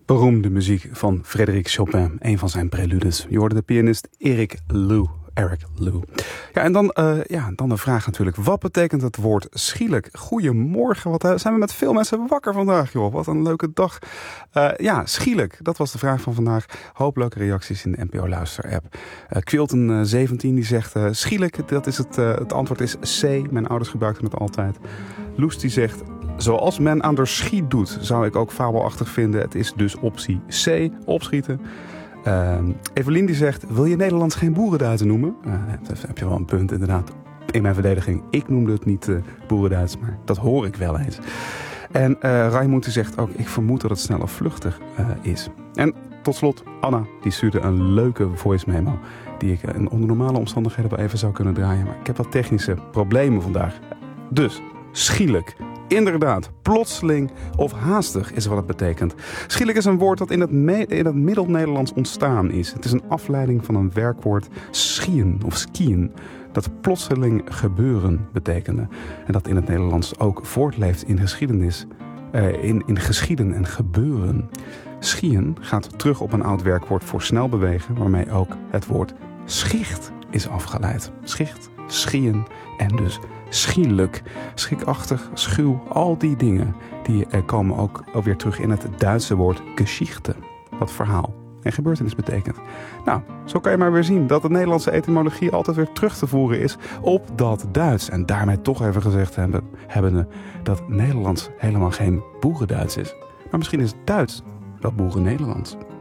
Beroemde muziek van Frédéric Chopin, een van zijn preludes. Je hoorde de pianist Eric Lou. Ja, en dan de vraag natuurlijk. Wat betekent het woord schielijk? Goedemorgen, wat zijn we met veel mensen wakker vandaag, joh. Wat een leuke dag. Schielijk, dat was de vraag van vandaag. Hoop leuke reacties in de NPO Luister app. Quilten 17 die zegt schielijk, dat is het antwoord is C. Mijn ouders gebruikten het altijd. Loes die zegt, zoals men aan de schiet doet, zou ik ook fabelachtig vinden. Het is dus optie C, opschieten. Evelien die zegt, wil je Nederlands geen boerenduits noemen? Heb je wel een punt inderdaad. In mijn verdediging, ik noemde het niet boerenduits, maar dat hoor ik wel eens. En Raimund die zegt ook, ik vermoed dat het snel of vluchtig is. En tot slot, Anna, die stuurde een leuke voice memo die ik onder normale omstandigheden wel even zou kunnen draaien. Maar ik heb wat technische problemen vandaag. Dus, schielijk. Inderdaad, plotseling of haastig is wat het betekent. Schielijk is een woord dat in het Middel-Nederlands ontstaan is. Het is een afleiding van een werkwoord schien of skien, dat plotseling gebeuren betekende. En dat in het Nederlands ook voortleeft in geschiedenis, in geschieden en gebeuren. Schien gaat terug op een oud werkwoord voor snel bewegen, waarmee ook het woord schicht is afgeleid. Schicht, schien en dus schielijk, schikachtig, schuw, al die dingen die komen ook weer terug in het Duitse woord Geschichte, wat verhaal en gebeurtenis betekent. Nou, zo kan je maar weer zien dat de Nederlandse etymologie altijd weer terug te voeren is op dat Duits. En daarmee toch even gezegd hebben dat Nederlands helemaal geen boerenduits is. Maar misschien is Duits wel boeren-Nederlands.